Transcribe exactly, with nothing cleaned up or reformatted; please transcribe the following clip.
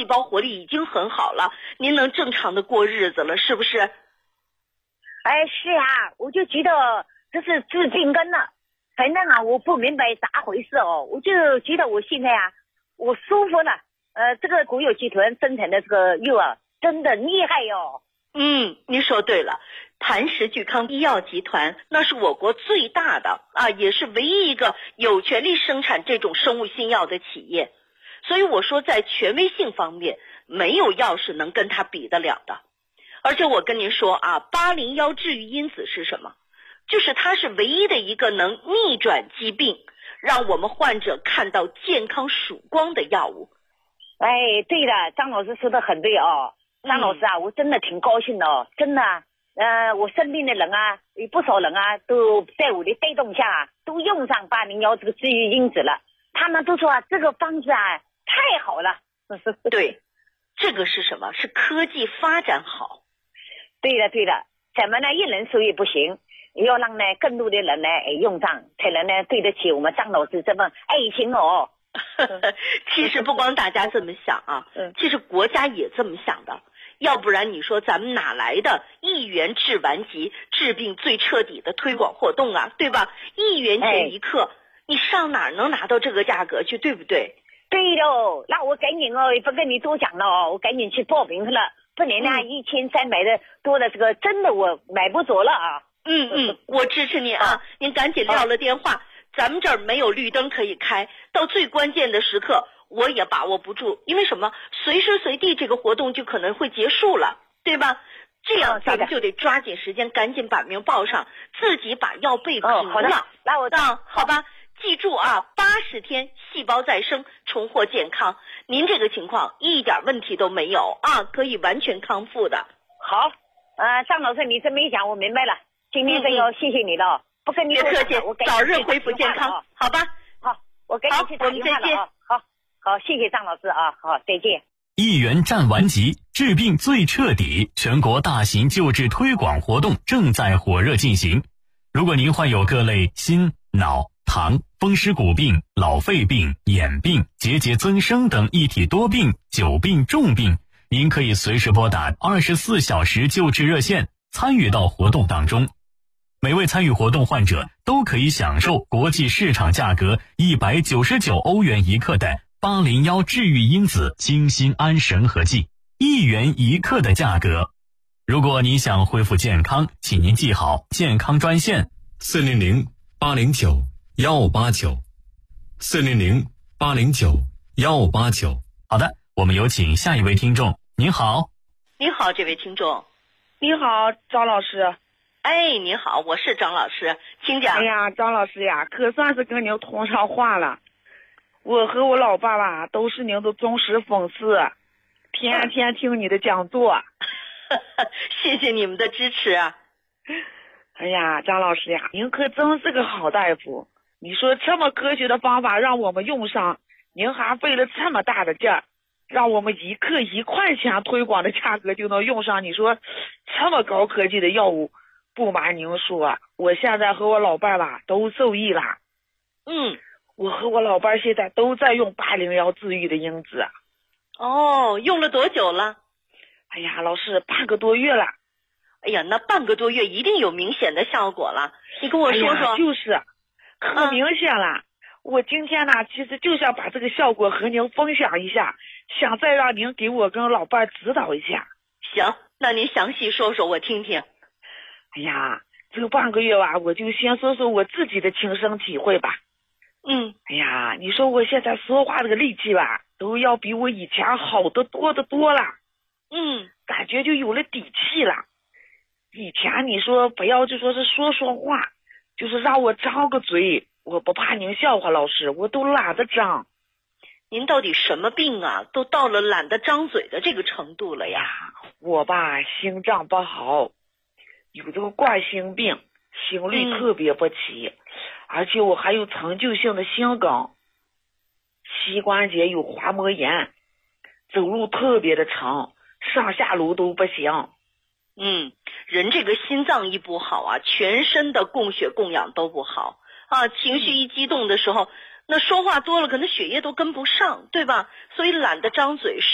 细胞活力已经很好了，您能正常的过日子了，是不是？ 哎，是啊，我就觉得这是治病根了。反正啊，我不明白咋回事哦，我就觉得我现在啊，我舒服了。呃，这个国药集团生产的这个药啊，真的厉害哟。 嗯，您说对了，磐石聚康医药集团那是我国最大的啊，也是唯一一个有权利生产这种生物新药的企业。所以我说，在权威性方面，没有药是能跟它比得了的。而且我跟您说啊，八零幺治愈因子是什么？就是它是唯一的一个能逆转疾病，让我们患者看到健康曙光的药物。 哎，对了，张老师说的很对哦。张老师啊，嗯、我真的挺高兴的哦，真的。呃，我身边的人啊，有不少人啊，都在我的带动下、啊，都用上八零幺这个治愈因子了。他们都说啊，这个方子啊，太好了。 对，这个是什么？是科技发展好。 对了对了，咱们呢一人说也不行，要让呢更多的人呢用上，才能呢对得起我们张老师这份爱心哦。 其实不光大家这么想啊，其实国家也这么想的。要不然你说咱们哪来的一元治顽疾、治病最彻底的推广活动啊，对吧？一元钱一克，哎、你上哪能拿到这个价格去，对不对？ 对喽，那我赶紧哦，不跟你多讲了哦，我赶紧去报名去了。不然呢，一千三百的多的这个真的我买不着了啊。 嗯嗯，我支持您啊，您赶紧撂了电话。咱们这儿没有绿灯可以开，到最关键的时刻我也把握不住，因为什么？随时随地这个活动就可能会结束了，对吧？这样咱们就得抓紧时间，赶紧把名报上，自己把药备足了。 哦、好的，那我当好吧。记住啊，八十天细胞再生，重获健康。您这个情况一点问题都没有啊，可以完全康复的。 好，呃，张老师，你这么一讲，我明白了。今天真要谢谢你了，嗯、不跟你别客气，早日恢复健康，好吧？ 好，我赶紧去打电话了啊。好，好，谢谢张老师啊，好，再见。 一元战顽疾，治病最彻底，全国大型救治推广活动正在火热进行。如果您患有各类心、脑、糖、风湿骨病、老肺病、眼病、结节增生等一体多病、久病重病，您可以随时拨打二十四小时救治热线，参与到活动当中。每位参与活动患者都可以享受国际市场价格一百九十九欧元一克的八零幺治愈因子精心安神合剂，一元一克的价格。如果您想恢复健康，请您记好健康专线四零零八零九幺八九，四零零八零九幺八九。好的，我们有请下一位听众。您好。 您好，这位听众。 你好，张老师。 哎，你好，我是张老师，请讲。 哎呀，张老师呀，可算是跟您通上话了。我和我老爸爸都是您的忠实粉丝，天天听你的讲座。 谢谢你们的支持啊。 哎呀，张老师呀，您可真是个好大夫。你说这么科学的方法让我们用上，您还费了这么大的劲儿，让我们一克一块钱推广的价格就能用上。你说这么高科技的药物，不瞒您说，我现在和我老伴儿吧都受益了。 嗯， 我和我老伴儿现在都在用八零幺治愈的因子。 哦，用了多久了？ 哎呀，老师，半个多月了。 哎呀，那半个多月一定有明显的效果了。你跟我说说。 哎、就是，可明显了。嗯、我今天呢，其实就想把这个效果和您分享一下，想再让您给我跟老伴儿指导一下。 行，那您详细说说我听听。 哎呀，这个半个月吧，我就先说说我自己的亲身体会吧。 嗯。 哎呀，你说我现在说话这个力气吧，都要比我以前好得多得多了。 嗯。 感觉就有了底气了。以前你说不要就说是说说话，就是让我张个嘴，我不怕您笑话，老师，我都懒得张。 您到底什么病啊？都到了懒得张嘴的这个程度了呀？ 我吧，心脏不好，有这个冠心病，心律特别不齐，嗯、而且我还有陈旧性的心梗，膝关节有滑膜炎，走路特别的长，上下楼都不行。 嗯，人这个心脏一不好啊，全身的供血供氧都不好啊，情绪一激动的时候，那说话多了，可能血液都跟不上，对吧？所以懒得张嘴。